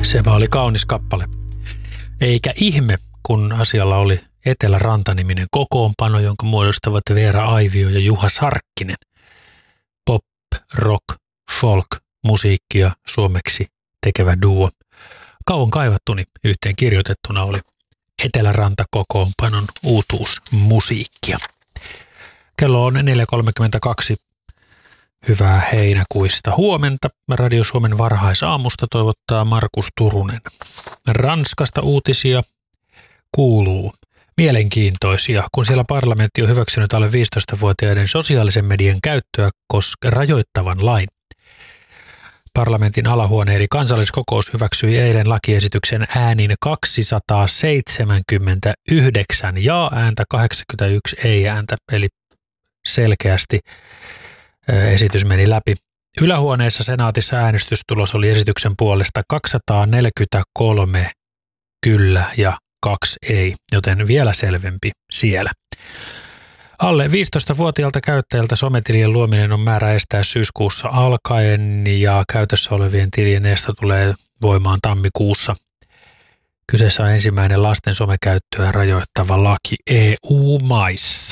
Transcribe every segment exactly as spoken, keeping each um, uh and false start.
Sepä oli kaunis kappale. Eikä ihme, kun asialla oli Eteläranta-niminen kokoonpano, jonka muodostavat Veera Aivio ja Juha Sarkkinen. Pop, rock, folk, musiikkia suomeksi tekevä duo. Kauan kaivattuni yhteen kirjoitettuna oli Eteläranta-kokoonpanon uutuusmusiikkia. Kello on neljä kolmekymmentäkaksi. Hyvää heinäkuista huomenta. Radio Suomen varhaisaamusta toivottaa Markus Turunen. Ranskasta uutisia kuuluu. Mielenkiintoisia, kun siellä parlamentti on hyväksynyt alle viisitoistavuotiaiden sosiaalisen median käyttöä koska rajoittavan lain. Parlamentin alahuone eli kansalliskokous hyväksyi eilen lakiesityksen äänin kaksisataaseitsemänkymmentäyhdeksän ja-ääntä, kahdeksankymmentäyksi ei-ääntä, eli selkeästi esitys meni läpi. Ylähuoneessa senaatissa äänestystulos oli esityksen puolesta kaksisataaneljäkymmentäkolme kyllä ja kaksi ei, joten vielä selvempi siellä. Alle viisitoistavuotiaalta käyttäjältä sometilien luominen on määrä estää syyskuussa alkaen ja käytössä olevien tilien esto tulee voimaan tammikuussa. Kyseessä on ensimmäinen lasten somekäyttöä rajoittava laki E U-maissa.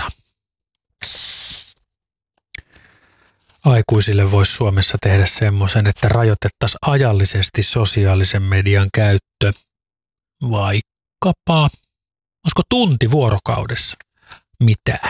Aikuisille voisi Suomessa tehdä semmoisen, että rajoitettaisiin ajallisesti sosiaalisen median käyttö vaikkapa, olisiko tunti vuorokaudessa, mitään.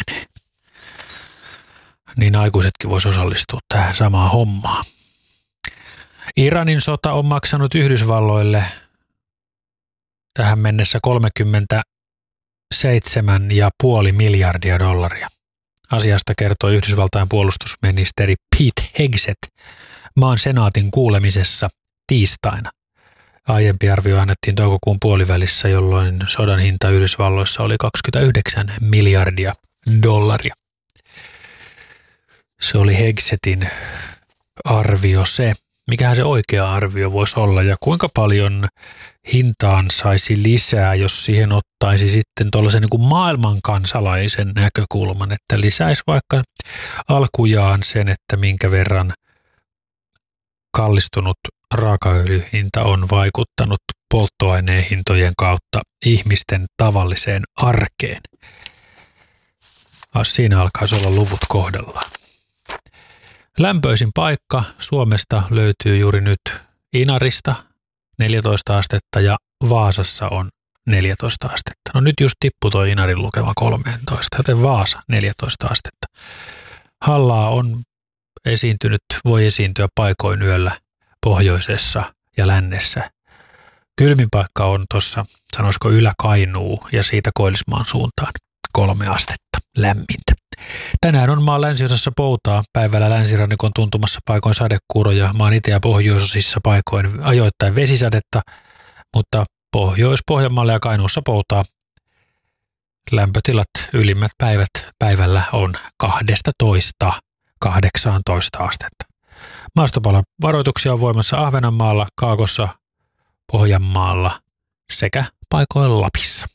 Niin aikuisetkin voisi osallistua tähän samaan hommaan. Iranin sota on maksanut Yhdysvalloille tähän mennessä kolmekymmentäseitsemän pilkku viisi miljardia dollaria. Asiasta kertoi Yhdysvaltain puolustusministeri Pete Hegseth maan senaatin kuulemisessa tiistaina. Aiempi arvio annettiin toukokuun puolivälissä, jolloin sodan hinta Yhdysvalloissa oli kaksikymmentäyhdeksän miljardia dollaria. Se oli Hegsethin arvio se, mikähän se oikea arvio voisi olla ja kuinka paljon hintaan saisi lisää, jos siihen ottaisi sitten tuollaisen niin kuin maailmankansalaisen näkökulman, että lisäisi vaikka alkujaan sen, että minkä verran kallistunut raakaöljyhinta on vaikuttanut polttoaineen hintojen kautta ihmisten tavalliseen arkeen. Siinä alkaisi olla luvut kohdallaan. Lämpöisin paikka Suomesta löytyy juuri nyt Inarista neljätoista astetta ja Vaasassa on neljätoista astetta. No nyt just tippui tuo Inarin lukema kolmetoista, joten Vaasa neljätoista astetta. Hallaa on esiintynyt, voi esiintyä paikoin yöllä pohjoisessa ja lännessä. Kylmin paikka on tuossa, sanoisiko Ylä-Kainuu ja siitä Koillismaan suuntaan kolme astetta lämmintä. Tänään on maan länsiosassa poutaa, päivällä länsirannikon tuntumassa paikoin sadekuuroja, maan itä- ja pohjoisosissa paikoin ajoittain vesisadetta, mutta Pohjois-Pohjanmaalla ja Kainuussa poutaa. Lämpötilat ylimmät päivät päivällä on kaksitoista kahdeksantoista astetta. Maastopalon varoituksia on voimassa Ahvenanmaalla, Kaakossa, Pohjanmaalla sekä paikoin Lapissa.